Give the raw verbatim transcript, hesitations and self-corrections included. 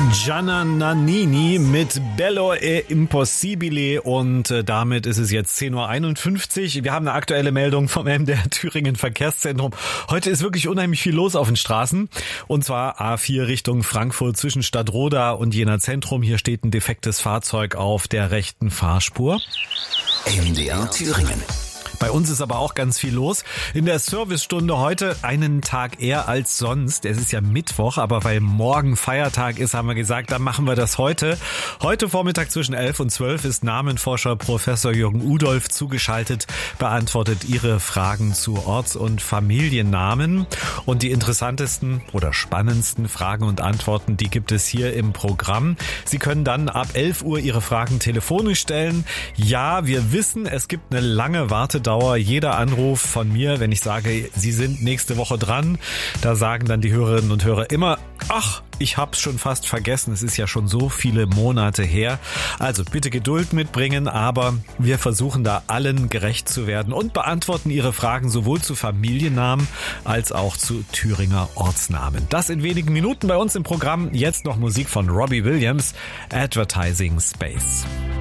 Gianna Nannini mit Bello e Impossibile und äh, damit ist es jetzt zehn Uhr einundfünfzig. Wir haben eine aktuelle Meldung vom M D R Thüringen Verkehrszentrum. Heute ist wirklich unheimlich viel los auf den Straßen und zwar A vier Richtung Frankfurt zwischen Stadtroda und Jena Zentrum. Hier steht ein defektes Fahrzeug auf der rechten Fahrspur. M D R Thüringen. Bei uns ist aber auch ganz viel los. In der Servicestunde heute einen Tag eher als sonst. Es ist ja Mittwoch, aber weil morgen Feiertag ist, haben wir gesagt, dann machen wir das heute. Heute Vormittag zwischen elf und zwölf ist Namenforscher Professor Jürgen Udolph zugeschaltet, beantwortet Ihre Fragen zu Orts- und Familiennamen. Und die interessantesten oder spannendsten Fragen und Antworten, die gibt es hier im Programm. Sie können dann ab elf Uhr Ihre Fragen telefonisch stellen. Ja, wir wissen, es gibt eine lange Wartedauer. Jeder Anruf von mir, wenn ich sage, Sie sind nächste Woche dran, da sagen dann die Hörerinnen und Hörer immer, ach, ich hab's schon fast vergessen, es ist ja schon so viele Monate her. Also bitte Geduld mitbringen, aber wir versuchen da allen gerecht zu werden und beantworten Ihre Fragen sowohl zu Familiennamen als auch zu Thüringer Ortsnamen. Das in wenigen Minuten bei uns im Programm. Jetzt noch Musik von Robbie Williams, Advertising Space.